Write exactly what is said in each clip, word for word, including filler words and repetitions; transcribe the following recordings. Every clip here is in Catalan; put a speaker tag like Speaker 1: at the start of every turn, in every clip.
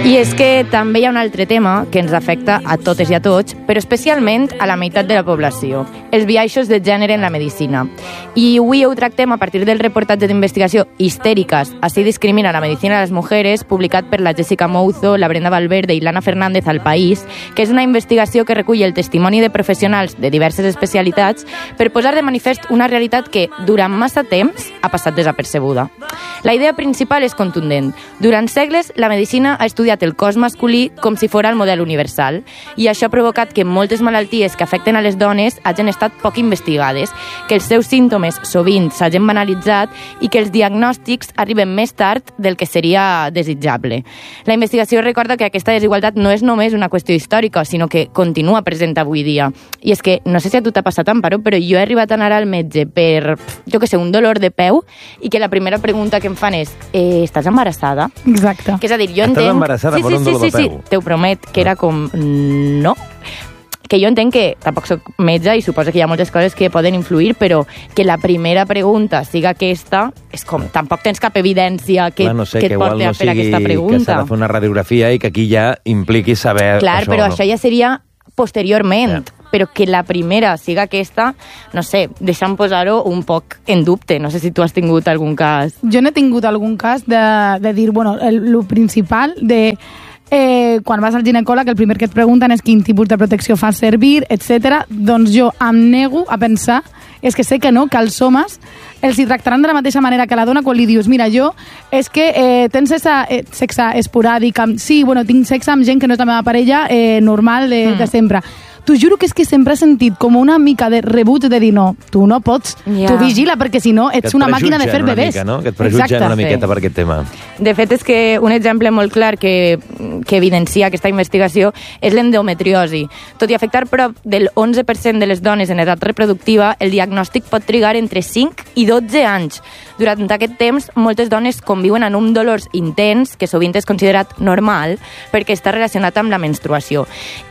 Speaker 1: I és que també hi ha un altre tema que ens afecta a totes i a tots, però especialment a la meitat de la població, els biaixos de gènere en la medicina. I avui ho tractem a partir del reportatge d'investigació Histéricas, así discrimina la medicina a les mujeres, publicat per la Jessica Mouzo, la Brenda Valverde i l'Anna Fernández al País, que és una investigació que recull el testimoni de professionals de diverses especialitats per posar de manifest una realitat que, durant massa temps, ha passat desapercebuda. La idea principal és contundent. Durant segles, la medicina ha estudiat el cos masculí com si fos el model universal, i això ha provocat que moltes malalties que afecten a les dones hagin estat poc investigades, que els seus símptomes sovint s'hagin banalitzat i que els diagnòstics arriben més tard del que seria desitjable. La investigació recorda que aquesta desigualtat no és només una qüestió històrica, sinó que continua present avui dia. I és que, no sé si a tu t'ha passat, Amparo, però jo he arribat a anar al metge per, jo què sé, un dolor de peu, i que la primera pregunta que em fan és eh, ¿estàs embarassada?
Speaker 2: Exacte.
Speaker 1: Que és a dir, jo entenc...
Speaker 3: Estàs embarassada
Speaker 1: sí,
Speaker 3: per
Speaker 1: sí,
Speaker 3: un
Speaker 1: sí,
Speaker 3: dolor
Speaker 1: sí,
Speaker 3: de peu?
Speaker 1: Sí, t'ho promet, que era com... No. Que jo entenc que tampoc soc metge i suposo que hi ha moltes coses que poden influir, però que la primera pregunta siga aquesta, és com, tampoc tens cap evidència que,
Speaker 3: Clar, no sé,
Speaker 1: que et
Speaker 3: que
Speaker 1: porti
Speaker 3: no
Speaker 1: a fer aquesta
Speaker 3: sigui
Speaker 1: pregunta.
Speaker 3: que s'ha de fer una radiografia i que aquí ja impliqui saber
Speaker 1: Clar,
Speaker 3: això.
Speaker 1: però
Speaker 3: no?
Speaker 1: això ja seria posteriorment.
Speaker 3: Ja.
Speaker 1: Però que la primera siga aquesta, no sé, deixa'm posar-ho un poc en dubte. No sé si tu has tingut algun cas.
Speaker 2: Jo n'he tingut algun cas de, de dir, bueno, el, el principal de... Eh, quan vas al ginecòleg el primer que et pregunten és quin tipus de protecció fas servir, etcètera. Doncs jo em nego a pensar, és que sé que no, que els homes els hi tractaran de la mateixa manera que la dona quan li dius, mira, jo és que eh, tens sexe, eh, sexe esporàdic amb... Sí, bueno, tinc sexe amb gent que no és la meva parella eh, normal de, mm. de sempre. T'ho juro que és que sempre he sentit com una mica de rebuig de dir, no, tu no pots, yeah. tu vigila, perquè si no ets una màquina de fer bebès.
Speaker 3: Mica, no? Que et prejutgen
Speaker 1: Exacte,
Speaker 3: una miqueta
Speaker 1: sí.
Speaker 3: per aquest tema.
Speaker 1: De fet, és que un exemple molt clar que, que evidencia aquesta investigació és l'endometriosi. Tot i afectar prop del onze per cent de les dones en edat reproductiva, el diagnòstic pot trigar entre cinc i dotze anys. Durant aquest temps, moltes dones conviuen amb un dolor intens, que sovint és considerat normal, perquè està relacionat amb la menstruació.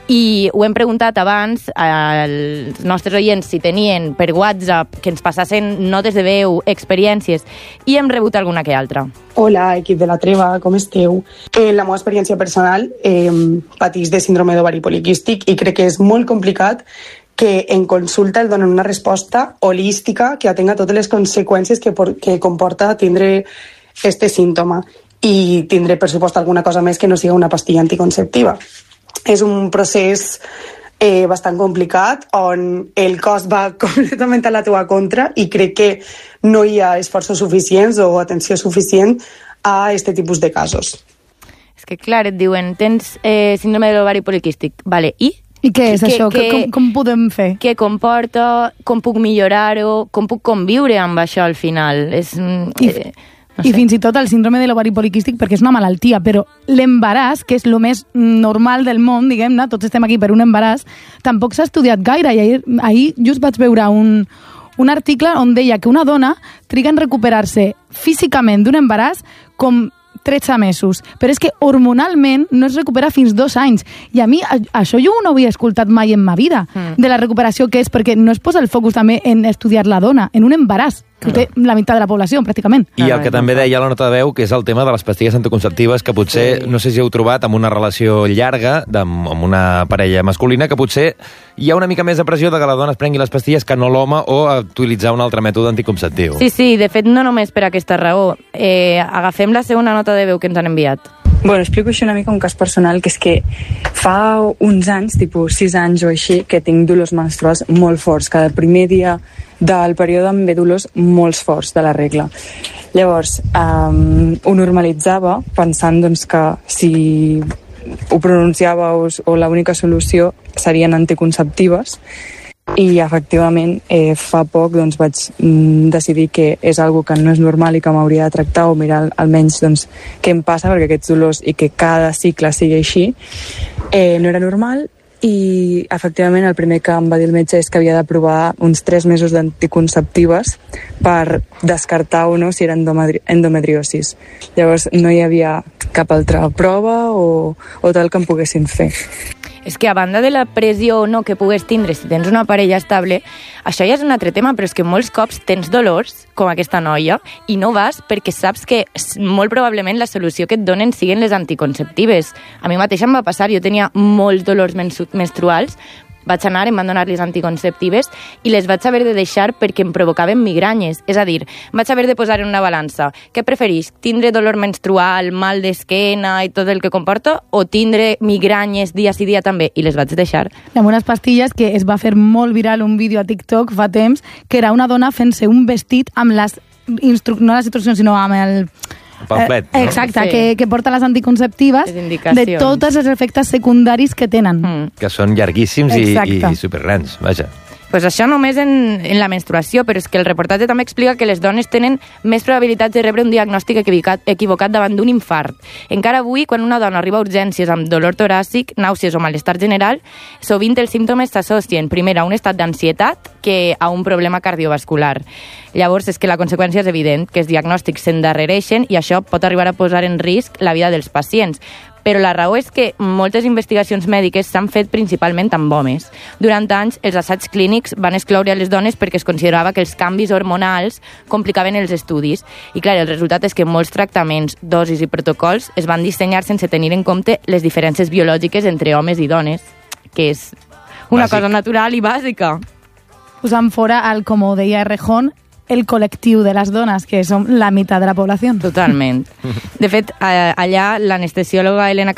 Speaker 1: I ho hem preguntat abans als nostres oients si tenien per WhatsApp que ens passassen notes de veu, experiències, i hem rebut alguna que altra.
Speaker 4: Hola, equip de la Treva, com esteu? En la meva experiència personal, eh, patís de síndrome d'ovari poliquístic i crec que és molt complicat que en consulta el donen una resposta holística que atenga totes les conseqüències que, por, que comporta tindre este símptoma i tindre, per supost, alguna cosa més que no siga una pastilla anticonceptiva. És un procés eh, bastant complicat on el cos va completament a la teva contra i crec que no hi ha esforços suficients o atenció suficient a aquest tipus de casos.
Speaker 1: És que, clar, et diuen, tens eh, síndrome de l'ovari poliquístic. Vale, i?
Speaker 2: I què és
Speaker 1: que,
Speaker 2: això?
Speaker 1: Que,
Speaker 2: com, com podem fer?
Speaker 1: Què comporta? Com puc millorar-ho? Com puc conviure amb això al final? És...
Speaker 2: I,
Speaker 1: eh, no
Speaker 2: I
Speaker 1: sé.
Speaker 2: fins i tot el síndrome de l'ovari poliquístic, perquè és una malaltia, però l'embaràs, que és el més normal del món, diguem-ne, tots estem aquí per un embaràs, tampoc s'ha estudiat gaire. I ahir, ahir just vaig veure un, un article on deia que una dona triga en recuperar-se físicament d'un embaràs com tretze mesos, però és que hormonalment no es recupera fins dos anys. I a mi a, això jo no ho havia escoltat mai en ma vida, mm. de la recuperació que és, perquè no es posa el focus també en estudiar la dona, en un embaràs, que té la meitat de la població, pràcticament.
Speaker 3: I el que també deia la nota de veu, que és el tema de les pastilles anticonceptives, que potser, sí. no sé si heu trobat, amb una relació llarga, de, amb una parella masculina, que potser hi ha una mica més de pressió de que la dona es prengui les pastilles que no l'home, o a utilitzar un altre mètode anticonceptiu.
Speaker 1: Sí, sí, de fet, no només per aquesta raó. Eh, agafem la segona nota de veu que ens han enviat.
Speaker 5: Bueno, explico així una mica un cas personal, que és que fa uns anys, tipus sis anys o així, que tinc dolors menstruals molt forts. Cada primer dia del període em ve dolors molt forts de la regla. Llavors, um, ho normalitzava pensant doncs, que si ho pronunciava o, o l'única solució serien anticonceptives, i efectivament eh, fa poc doncs, vaig mm, decidir que és algo que no és normal i que m'hauria de tractar o mirar almenys doncs, què em passa, perquè aquests dolors i que cada cicle sigui així eh, no era normal. I efectivament el primer que em va dir el metge és que havia de provar uns tres mesos d'anticonceptives per descartar o no si era endometri endometriosis. Llavors no hi havia cap altra prova o, o tal que em poguessin fer.
Speaker 1: És que a banda de la pressió o no que pugues tindre si tens una parella estable, això ja és un altre tema, però és que molts cops tens dolors, com aquesta noia, i no vas perquè saps que molt probablement la solució que et donen siguen les anticonceptives. A mi mateixa em va passar, jo tenia molts dolors menstruals, vaig anar, em van donar les anticonceptives i les vaig haver de deixar perquè em provocaven migranyes. És a dir, vaig haver de posar en una balança. Què preferís? Tindre dolor menstrual, mal d'esquena i tot el que comporta, o tindre migranyes dia sí dia també? I les vaig deixar.
Speaker 2: Amb unes pastilles que es va fer molt viral un vídeo a TikTok fa temps, que era una dona fent-se un vestit amb les instru... no les instruccions, sinó amb el...
Speaker 3: pamflet, no?
Speaker 2: Exacte,
Speaker 1: Sí.
Speaker 2: que, que porta les anticonceptives
Speaker 1: Les indicacions.
Speaker 2: de tots els efectes secundaris que tenen.
Speaker 1: Mm.
Speaker 3: Que són llarguíssims i, i,
Speaker 2: Exacte.
Speaker 3: i supergrans, vaja.
Speaker 1: Pues això només en, en la menstruació, però és que el reportatge també explica que les dones tenen més probabilitats de rebre un diagnòstic equivocat, equivocat davant d'un infart. Encara avui, quan una dona arriba a urgències amb dolor toràcic, nàusees o malestar general, sovint els símptomes s'associen primer a un estat d'ansietat que a un problema cardiovascular. Llavors, és que la conseqüència és evident, que els diagnòstics s'endarrereixen i això pot arribar a posar en risc la vida dels pacients. Però la raó és que moltes investigacions mèdiques s'han fet principalment amb homes. Durant anys, els assaigs clínics van excloure a les dones perquè es considerava que els canvis hormonals complicaven els estudis. I, clar, el resultat és que molts tractaments, dosis i protocols es van dissenyar sense tenir en compte les diferències biològiques entre homes i dones, que és una
Speaker 3: Bàsic.
Speaker 1: cosa natural i bàsica.
Speaker 2: Posant fora, el, com ho deia Errejón, el col·lectiu de les dones, que som la meitat de la població.
Speaker 1: Totalment. De fet, allà l'anestesiòloga Elena